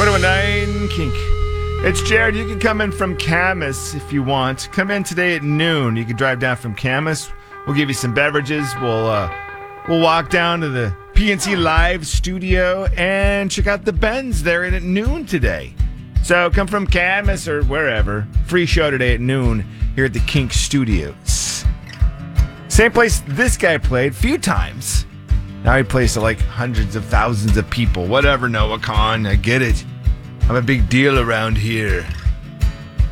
1019 Kink. It's Jared. You can come in from Camas if you want. Come in today at noon. You can drive down from Camas. We'll give you some beverages. We'll walk down to the PNC Live studio and check out the Benz there at noon today. So come from Camas or wherever. Free show today at noon here at the Kink Studios. Same place this guy played a few times. Now he plays to like hundreds of thousands of people. Whatever, Noah Khan. I get it. I'm a big deal around here.